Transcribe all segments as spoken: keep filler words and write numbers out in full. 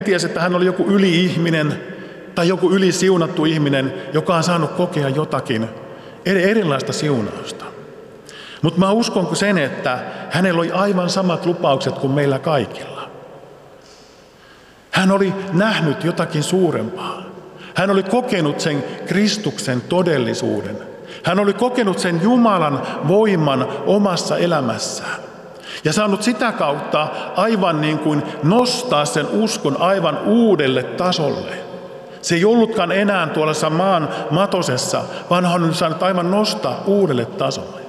tiesi, että hän oli joku yli-ihminen tai joku yli-siunattu ihminen, joka on saanut kokea jotakin erilaista siunausta. Mutta mä uskon sen, että hänellä oli aivan samat lupaukset kuin meillä kaikilla. Hän oli nähnyt jotakin suurempaa. Hän oli kokenut sen Kristuksen todellisuuden. Hän oli kokenut sen Jumalan voiman omassa elämässään. Ja saanut sitä kautta aivan niin kuin nostaa sen uskon aivan uudelle tasolle. Se ei ollutkaan enää tuolla maan matosessa, vaan hän on saanut aivan nostaa uudelle tasolle.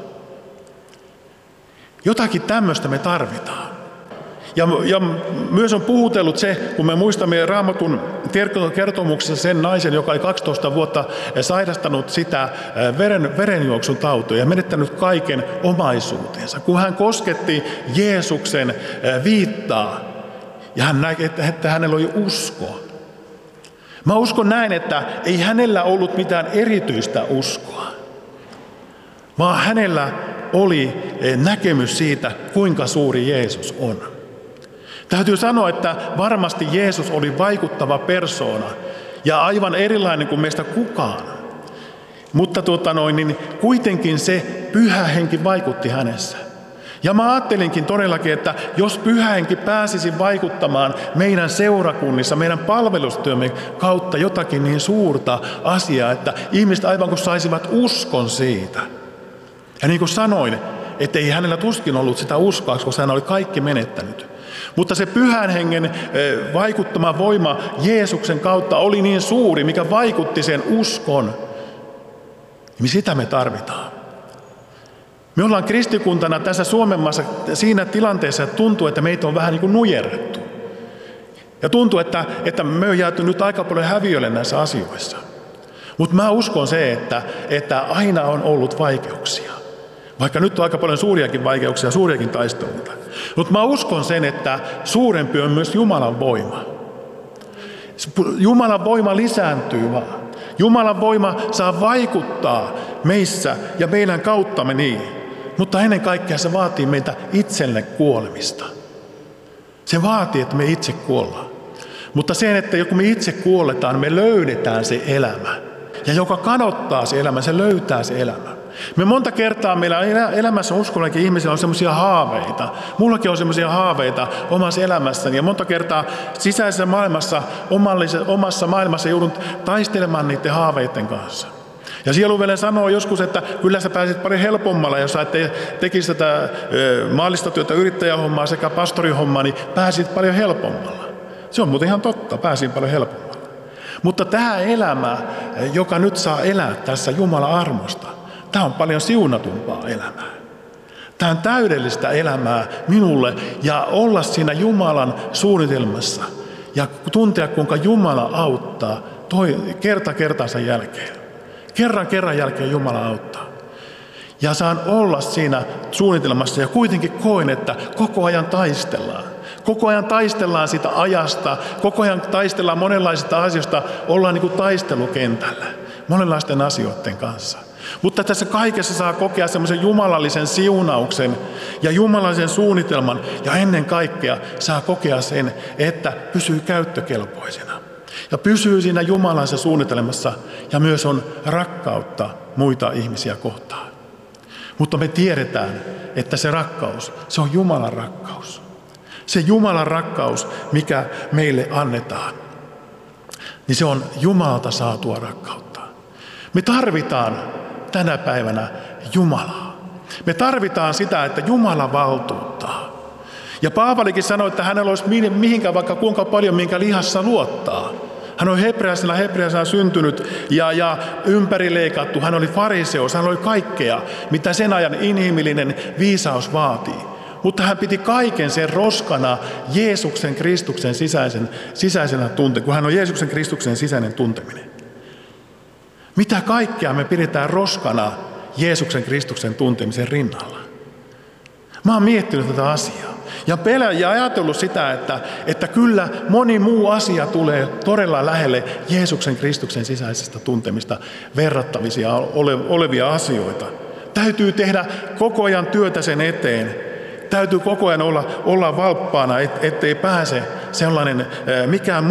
Jotakin tämmöistä me tarvitaan. Ja, ja myös on puhutellut se, kun me muistamme Raamatun kertomuksessa sen naisen, joka oli kaksitoista vuotta sairastanut sitä veren, verenjuoksun tautia ja menettänyt kaiken omaisuutensa. Kun hän kosketti Jeesuksen viittaa ja hän näki, että, että hänellä oli usko. Mä uskon näin, että ei hänellä ollut mitään erityistä uskoa, vaan hänellä oli näkemys siitä, kuinka suuri Jeesus on. Täytyy sanoa, että varmasti Jeesus oli vaikuttava persoona ja aivan erilainen kuin meistä kukaan. Mutta tuota noin, niin kuitenkin se Pyhä Henki vaikutti hänessä. Ja mä ajattelinkin todellakin, että jos Pyhä Henki pääsisi vaikuttamaan meidän seurakunnissa, meidän palvelustyömme kautta jotakin niin suurta asiaa, että ihmiset aivan kuin saisivat uskon siitä. Ja niin kuin sanoin, että ei hänellä tuskin ollut sitä uskoa, koska hän oli kaikki menettänyt. Mutta se Pyhän Hengen vaikuttama voima Jeesuksen kautta oli niin suuri, mikä vaikutti sen uskon. Niin sitä me tarvitaan. Me ollaan kristikuntana tässä Suomen maassa siinä tilanteessa, että tuntuu, että meitä on vähän niin kuin nujerrettu. Ja tuntuu, että, että me on jääty nyt aika paljon häviölle näissä asioissa. Mutta mä uskon se, että, että aina on ollut vaikeuksia. Vaikka nyt on aika paljon suuriakin vaikeuksia, suuriakin taisteluita. Mutta mä uskon sen, että suurempi on myös Jumalan voima. Jumalan voima lisääntyy vaan. Jumalan voima saa vaikuttaa meissä ja meidän kauttamme niin. Mutta ennen kaikkea se vaatii meitä itselle kuolemista. Se vaatii, että me itse kuollaan. Mutta sen, että kun me itse kuoletaan, me löydetään se elämä. Ja joka kadottaa se elämä, se löytää se elämä. Me monta kertaa meillä elämässä uskollakin ihmisillä on semmoisia haaveita. Mullakin on semmoisia haaveita omassa elämässäni. Ja monta kertaa sisäisessä maailmassa, omassa maailmassa joudun taistelemaan niiden haaveiden kanssa. Ja sieluvelen sanoo joskus, että kyllä sä pääsit paljon helpommalla, jos sä te, tekisit tätä maallista työtä, yrittäjähommaa sekä pastorihommaa, niin pääsit paljon helpommalla. Se on muuten ihan totta, pääsin paljon helpommalla. Mutta tämä elämä, joka nyt saa elää tässä Jumalan armosta, tämä on paljon siunatumpaa elämää. Tämä on täydellistä elämää minulle ja olla siinä Jumalan suunnitelmassa ja tuntea, kuinka Jumala auttaa toi, kerta kertansa jälkeen. Kerran kerran jälkeen Jumala auttaa. Ja saan olla siinä suunnitelmassa ja kuitenkin koen, että koko ajan taistellaan. Koko ajan taistellaan sitä ajasta, koko ajan taistellaan monenlaisista asioista, ollaan niin kuin taistelukentällä monenlaisten asioiden kanssa. Mutta tässä kaikessa saa kokea semmoisen jumalallisen siunauksen ja jumalallisen suunnitelman ja ennen kaikkea saa kokea sen, että pysyy käyttökelpoisena. Ja pysyy siinä Jumalansa suunnitelmassa ja myös on rakkautta muita ihmisiä kohtaan. Mutta me tiedetään, että se rakkaus, se on Jumalan rakkaus. Se Jumalan rakkaus, mikä meille annetaan, niin se on Jumalalta saatua rakkautta. Me tarvitaan tänä päivänä Jumalaa. Me tarvitaan sitä, että Jumala valtuuttaa. Ja Paavalikin sanoi, että hänellä olisi mihinkään vaikka kuinka paljon, minkä lihassa luottaa. Hän on hebrealaisena, hebrealaisena syntynyt ja, ja ympärileikattu. Hän oli fariseus, hän oli kaikkea, mitä sen ajan inhimillinen viisaus vaatii. Mutta hän piti kaiken sen roskana Jeesuksen Kristuksen sisäisen, sisäisenä tunteminen, kun hän on Jeesuksen Kristuksen sisäinen tunteminen. Mitä kaikkea me pidetään roskana Jeesuksen Kristuksen tuntemisen rinnalla? Mä oon miettinyt tätä asiaa ja, pelä, ja ajatellut sitä, että, että kyllä moni muu asia tulee todella lähelle Jeesuksen Kristuksen sisäisestä tuntemista verrattavisia ole, olevia asioita. Täytyy tehdä koko ajan työtä sen eteen. Täytyy koko ajan olla, olla valppaana, et, ettei pääse sellainen mikään